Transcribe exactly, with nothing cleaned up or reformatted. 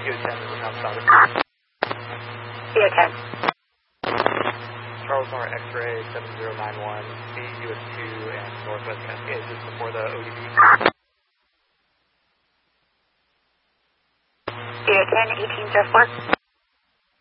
U ten is now solid. U ten. Charles Nor X-ray seven zero nine one, C U S two and Northwest Cascade, just before the O D B. U ten, eighteen zero four.